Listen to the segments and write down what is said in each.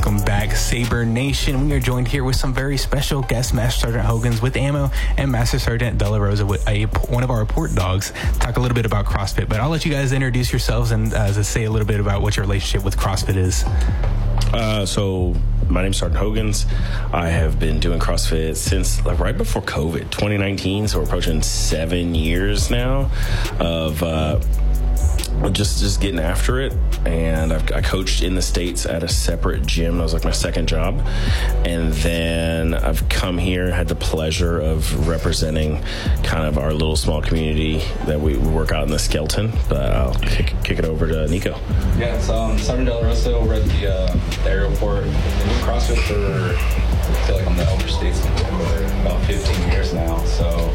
Welcome back, Saber Nation. We are joined here with some very special guests, Master Sergeant Hogans with Ammo and Master Sergeant Della Rosa with one of our report dogs. Talk a little bit about CrossFit, but I'll let you guys introduce yourselves and say a little bit about what your relationship with CrossFit is. So my name's Sergeant Hogans. I have been doing CrossFit since right before COVID, 2019. So we're approaching 7 years now of just getting after it. And I coached in the States at a separate gym. That was like my second job. And then I've come here, had the pleasure of representing kind of our little small community that we work out in the Skelton. But I'll kick it over to Nico. Yeah, so Sergeant Della Rosa over at the aerial port. I've been doing CrossFit for, I feel like I'm the elder statesman for about 15 years now. So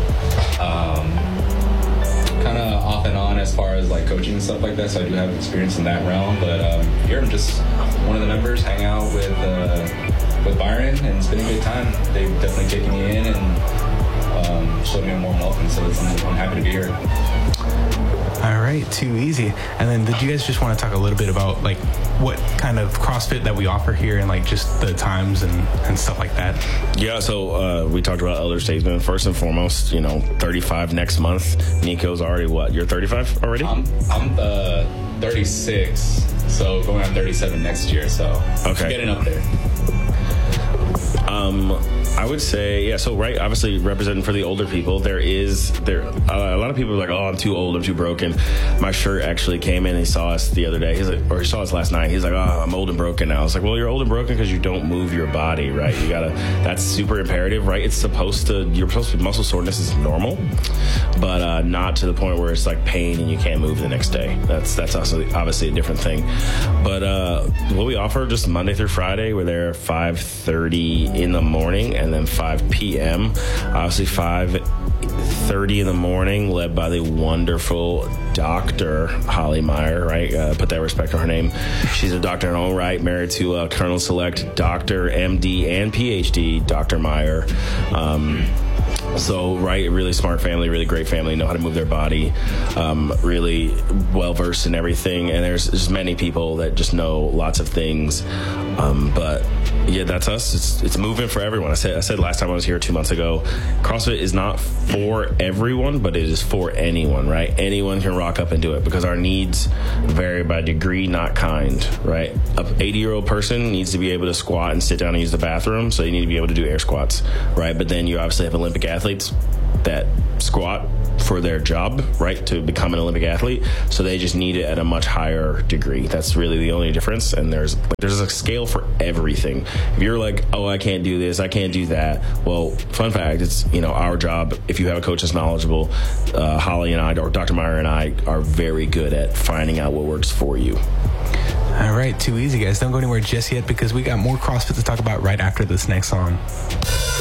kind of off and on as far as like coaching and stuff like that, so I do have experience in that realm. But here I'm just one of the members, hang out with Byron and spending a good time. They've definitely taken me in and showed me a warm welcome, so I'm happy to be here. All right, too easy. And then did you guys just want to talk a little bit about like what kind of CrossFit that we offer here and like just the times and stuff like that? Yeah, so we talked about elder statesmen. First and foremost, 35 next month. Nico's already what? You're 35 already? I'm 36, so going on 37 next year. So okay, getting up there. I would say, yeah, so right, obviously representing for the older people, a lot of people are like, oh, I'm too old, I'm too broken. My shirt actually came in and he saw us the other day, he saw us last night. He's like, oh, I'm old and broken now. I was like, well, you're old and broken because you don't move your body, right? That's super imperative, right? You're supposed to be, muscle soreness is normal, but not to the point where it's like pain and you can't move the next day. That's also obviously a different thing. But what we offer just Monday through Friday, we're there 5:30 in the morning and then 5 p.m. Obviously 5:30 in the morning, led by the wonderful Dr. Holly Meyer, right? Put that respect on her name. She's a doctor in her own right, married to Colonel Select Dr. MD and PhD, Dr. Meyer. So, right, really smart family, really great family, know how to move their body, really well-versed in everything. And there's just many people that just know lots of things. But, yeah, that's us. It's moving for everyone. I said last time I was here 2 months ago, CrossFit is not for everyone, but it is for anyone, right? Anyone can rock up and do it because our needs vary by degree, not kind, right? An 80-year-old person needs to be able to squat and sit down and use the bathroom, so you need to be able to do air squats, right? But then you obviously have Olympic athletes that squat for their job, right, to become an Olympic athlete, so they just need it at a much higher degree. That's really the only difference. And there's a scale for everything. If you're like, oh, I can't do this, I can't do that, well, fun fact, it's our job. If you have a coach that's knowledgeable, Holly and I, or Dr. Meyer and I, are very good at finding out what works for you. All right, too easy, guys. Don't go anywhere just yet because we got more CrossFit to talk about right after this next song.